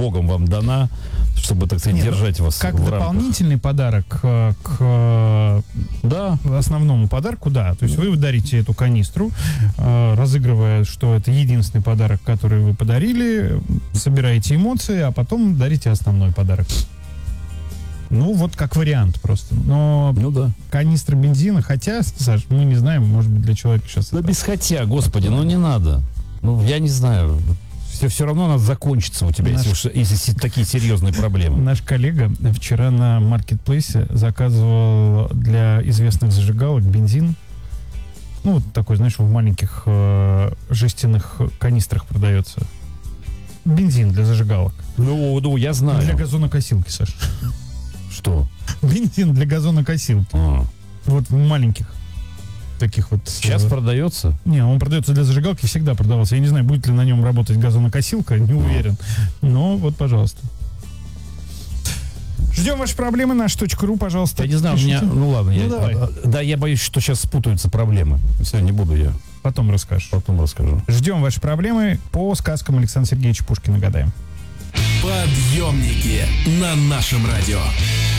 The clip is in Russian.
Богом вам дана, чтобы, так сказать, держать вас как в дополнительный рамках. подарок к основному подарку, да. То есть вы дарите эту канистру, разыгрывая, что это единственный подарок, который вы подарили, собираете эмоции, а потом дарите основной подарок. Ну, вот как вариант просто. Но канистра бензина, хотя, Саш, мы не знаем, может быть, для человека сейчас... Да без хотя, господи, ну не надо. Ну, я не знаю. Все равно надо закончиться у тебя, если такие серьезные проблемы. Наш коллега вчера на маркетплейсе заказывал для известных зажигалок бензин. Ну, вот такой, знаешь, в маленьких жестяных канистрах продается. Бензин для зажигалок. Ну, я знаю. Для газонокосилки, Саш. Что? Бензин для газонокосилки. Вот в маленьких таких вот. Сейчас продается? Не, он продается для зажигалки, всегда продавался. Я не знаю, будет ли на нем работать газонокосилка, не уверен. Но вот, пожалуйста. Ждем ваши проблемы, наш.ру, пожалуйста. Я не знаю, пишите. у меня... Ну ладно, давай. я боюсь, что сейчас спутаются проблемы. Все, не буду я. Потом расскажешь. Потом расскажу. Ждем ваши проблемы по сказкам Александра Сергеевича Пушкина. Гадаем. Подъемники на нашем радио.